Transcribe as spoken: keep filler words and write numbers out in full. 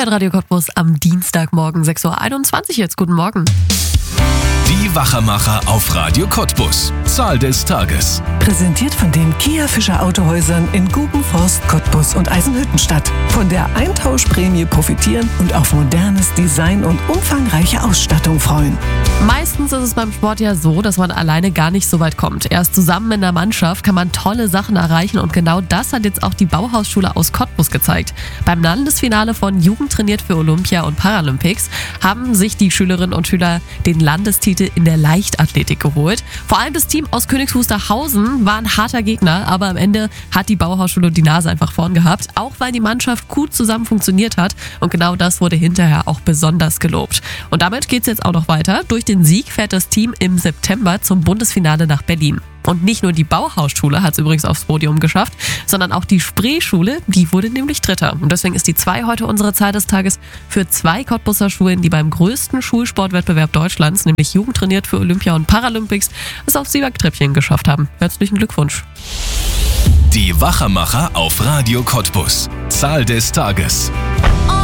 Hitradio Cottbus am Dienstagmorgen sechs Uhr einundzwanzig jetzt. Guten Morgen. Die Wachermacher auf Radio Cottbus. Zahl des Tages. Präsentiert von den Kia Fischer Autohäusern in Gubenforst, Cottbus und Eisenhüttenstadt. Von der Eintauschprämie profitieren und auf modernes Design und umfangreiche Ausstattung freuen. Meistens ist es beim Sport ja so, dass man alleine gar nicht so weit kommt. Erst zusammen in der Mannschaft kann man tolle Sachen erreichen und genau das hat jetzt auch die Bauhausschule aus Cottbus gezeigt. Beim Landesfinale von Jugend trainiert für Olympia und Paralympics haben sich die Schülerinnen und Schüler den Landestitel in der Leichtathletik geholt. Vor allem das Team aus Königs Wusterhausen war ein harter Gegner, aber am Ende hat die Bauhausschule die Nase einfach vorn gehabt, auch weil die Mannschaft gut zusammen funktioniert hat und genau das wurde hinterher auch besonders gelobt. Und damit geht es jetzt auch noch weiter. Durch den Sieg fährt das Team im September zum Bundesfinale nach Berlin. Und nicht nur die Bauhausschule hat es übrigens aufs Podium geschafft, sondern auch die Spreeschule, die wurde nämlich Dritter. Und deswegen ist die zwei heute unsere Zahl des Tages für zwei Cottbuser Schulen, die beim größten Schulsportwettbewerb Deutschlands, nämlich Jugend trainiert für Olympia und Paralympics, es aufs Siegertreppchen geschafft haben. Herzlichen Glückwunsch. Die Wachermacher auf Radio Cottbus. Zahl des Tages.